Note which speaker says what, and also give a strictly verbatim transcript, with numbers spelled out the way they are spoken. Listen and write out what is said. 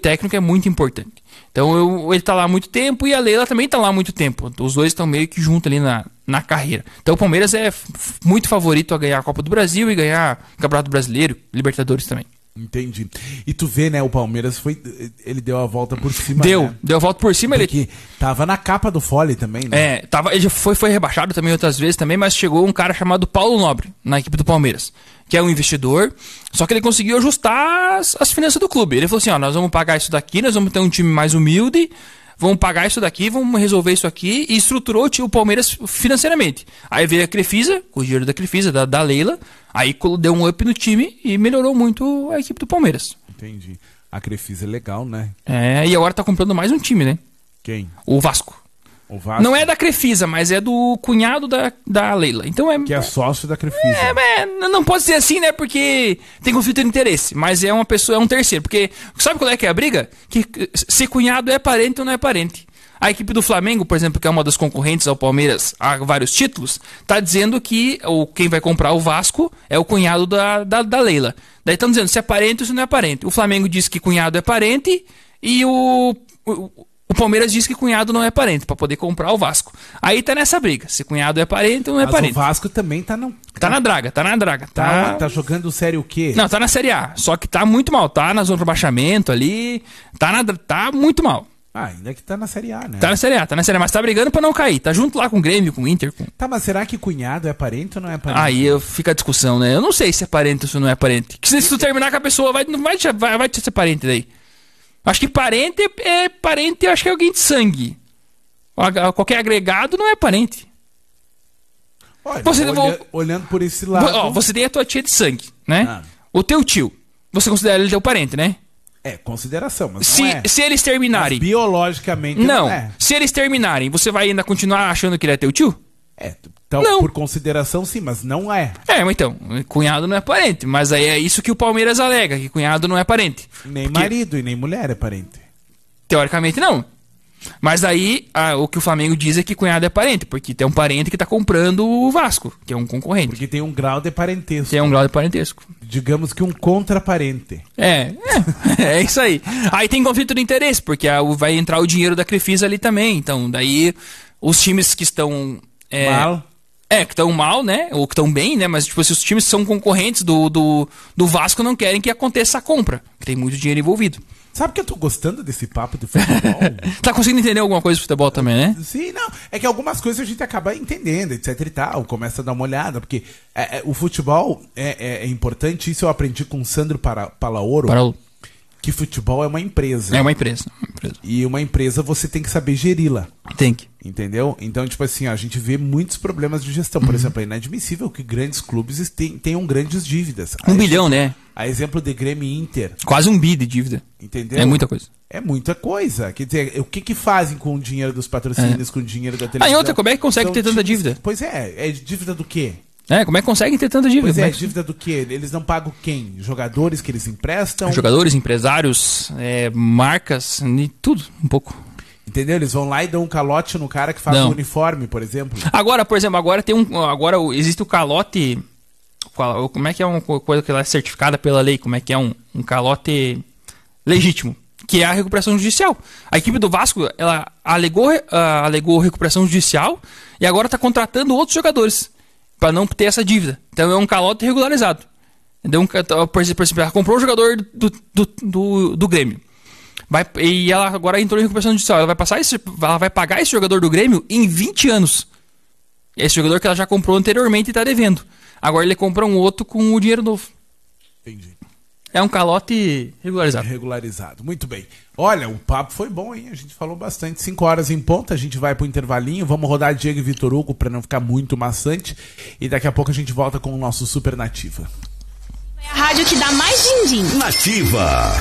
Speaker 1: técnico é muito importante. Então eu, ele tá lá há muito tempo e a Leila também tá lá há muito tempo. Os dois estão meio que juntos ali na, na carreira. Então o Palmeiras é f- muito favorito a ganhar a Copa do Brasil e ganhar o Campeonato Brasileiro, Libertadores também.
Speaker 2: Entendi. E tu vê, né, o Palmeiras foi, ele deu a volta por cima,
Speaker 1: Deu,
Speaker 2: né?
Speaker 1: deu a volta por cima.
Speaker 2: Porque
Speaker 1: Ele
Speaker 2: tava na capa do Fole também, né?
Speaker 1: É, tava, ele já foi, foi rebaixado também outras vezes também, mas chegou um cara chamado Paulo Nobre na equipe do Palmeiras, que é um investidor, só que ele conseguiu ajustar as, as finanças do clube. Ele falou assim, ó, nós vamos pagar isso daqui, nós vamos ter um time mais humilde, vamos pagar isso daqui, vamos resolver isso aqui, e estruturou o Palmeiras financeiramente. Aí veio a Crefisa, com o dinheiro da Crefisa, da, da Leila, aí deu um up no time e melhorou muito a equipe do Palmeiras.
Speaker 2: Entendi. A Crefisa é legal, né?
Speaker 1: É, e agora tá comprando mais um time, né?
Speaker 2: Quem?
Speaker 1: O Vasco.
Speaker 2: O Vasco?
Speaker 1: Não é da Crefisa, mas é do cunhado da, da Leila. Então é.
Speaker 2: Que é sócio da Crefisa.
Speaker 1: É, é, não pode ser assim, né? Porque tem conflito de interesse. Mas é uma pessoa, é um terceiro. Porque sabe qual é que é a briga? Que se cunhado é parente ou não é parente. A equipe do Flamengo, por exemplo, que é uma das concorrentes ao Palmeiras há vários títulos, tá dizendo que o, quem vai comprar o Vasco é o cunhado da, da, da Leila. Daí estão dizendo se é parente ou se não é parente. O Flamengo diz que cunhado é parente e o, o, o Palmeiras diz que cunhado não é parente, pra poder comprar o Vasco. Aí tá nessa briga, se cunhado é parente ou não é
Speaker 2: Mas
Speaker 1: parente.
Speaker 2: o Vasco também tá no...
Speaker 1: Tá na draga, tá na draga.
Speaker 2: Tá,
Speaker 1: Tá,
Speaker 2: tá jogando sério o quê?
Speaker 1: Não, tá na Série A. Só que tá muito mal. Tá na zona de rebaixamento ali. Tá, na, tá muito mal.
Speaker 2: Ah, ainda que tá na Série A, né?
Speaker 1: Tá na Série A, tá na Série A, mas tá brigando pra não cair. Tá junto lá com o Grêmio, com o Inter. Com...
Speaker 2: Tá, mas será que cunhado é parente ou não é parente?
Speaker 1: Aí eu- fica a discussão, né? Eu não sei se é parente ou se não é parente. Que se, se tu terminar com a pessoa, vai, não vai, te- vai, vai te ser parente daí. Acho que parente é, é parente, acho que é alguém de sangue. A- a- Qualquer agregado não é parente.
Speaker 2: Olha,
Speaker 1: Você-
Speaker 2: olha-
Speaker 1: vou-
Speaker 2: olhando por esse lado...
Speaker 1: Ó, você tem a tua tia de sangue, né?
Speaker 2: Ah.
Speaker 1: O teu tio. Você considera ele teu parente, né?
Speaker 2: É, consideração, mas
Speaker 1: Se,
Speaker 2: não é.
Speaker 1: se eles
Speaker 2: Mas
Speaker 1: terminarem.
Speaker 2: biologicamente não,
Speaker 1: Não,
Speaker 2: é.
Speaker 1: se eles terminarem, você vai ainda continuar achando que ele é teu tio?
Speaker 2: É, então,
Speaker 1: Não.
Speaker 2: por consideração sim, mas não é.
Speaker 1: É, mas então, cunhado não é parente. Mas aí é isso que o Palmeiras alega, que cunhado não é parente.
Speaker 2: Nem
Speaker 1: Porque,
Speaker 2: marido e nem mulher é parente.
Speaker 1: teoricamente, não. Mas aí, ah, o que o Flamengo diz é que cunhado é parente, porque tem um parente que tá comprando o Vasco, que é um concorrente.
Speaker 2: Porque tem um grau de parentesco.
Speaker 1: Tem um grau de parentesco.
Speaker 2: Digamos que um contraparente.
Speaker 1: É, é, é isso aí. Aí tem conflito de interesse, porque ah, o- vai entrar o dinheiro da Crefisa ali também. Então, daí, os times que estão... É,
Speaker 2: Mal.
Speaker 1: É, que estão mal, né? Ou que estão bem, né? Mas, tipo, se os times são concorrentes do, do, do Vasco, não querem que aconteça a compra. Que tem muito dinheiro envolvido.
Speaker 2: Sabe que eu tô gostando desse papo do futebol?
Speaker 1: Tá conseguindo entender alguma coisa do futebol também, né?
Speaker 2: Sim, não. É que algumas coisas a gente acaba entendendo, etc e tal. Começa a dar uma olhada, porque é, é, o futebol é, é- é importante. Isso eu aprendi com o Sandro Para- Palaoro,
Speaker 1: Para o...
Speaker 2: que futebol é uma empresa.
Speaker 1: É uma empresa. Uma empresa.
Speaker 2: E uma empresa você tem que saber geri-la.
Speaker 1: Tem que.
Speaker 2: Entendeu? Então, tipo assim, ó, a gente vê muitos problemas de gestão. Por exemplo, é inadmissível que grandes clubes tem- tenham grandes dívidas.
Speaker 1: Um
Speaker 2: a
Speaker 1: bilhão, né?
Speaker 2: A exemplo de Grêmio e Inter,
Speaker 1: Quase um bi de dívida.
Speaker 2: entendeu?
Speaker 1: É muita coisa.
Speaker 2: É muita coisa. Quer dizer, o que que fazem com o dinheiro dos patrocínios, com o dinheiro da televisão?
Speaker 1: Ah, e outra, como é que consegue
Speaker 2: São
Speaker 1: ter tanta
Speaker 2: times-
Speaker 1: dívida?
Speaker 2: Pois é, é dívida do quê?
Speaker 1: É, como é que conseguem ter tanta dívida?
Speaker 2: Pois
Speaker 1: Como
Speaker 2: é,
Speaker 1: é que-
Speaker 2: dívida do quê? Eles não pagam quem? Jogadores que eles emprestam?
Speaker 1: Jogadores, empresários, é, marcas, e tudo, um pouco.
Speaker 2: Entendeu? Eles vão lá e dão um calote no cara que faz
Speaker 1: Não.
Speaker 2: o uniforme, por exemplo.
Speaker 1: Agora, por exemplo, agora tem um. Agora o- existe o calote. qual- Como é que é uma co- coisa que ela é certificada pela lei? Como é que é um, um calote legítimo? Que é a recuperação judicial. A equipe do Vasco, ela alegou, ah, alegou recuperação judicial e agora está contratando outros jogadores para não ter essa dívida. Então é um calote regularizado. Entendeu? Um ca- Por exemplo, por exemplo, ela comprou o jogador do, do, do, do Grêmio. Vai, e ela agora entrou em recuperação judicial. Ela vai, passar esse, ela vai pagar esse jogador do Grêmio em vinte anos. Esse jogador que ela já comprou anteriormente e está devendo. Agora ele compra um outro com o dinheiro novo.
Speaker 2: Entendi.
Speaker 1: É um calote regularizado.
Speaker 2: Regularizado. Muito bem. Olha, o papo foi bom, hein? A gente falou bastante. Cinco horas em ponta, a gente vai pro intervalinho. Vamos rodar Diego e Vitor Hugo para não ficar muito maçante. E daqui a pouco a gente volta com o nosso Super Nativa.
Speaker 3: É a rádio que dá mais din-din.
Speaker 4: Nativa.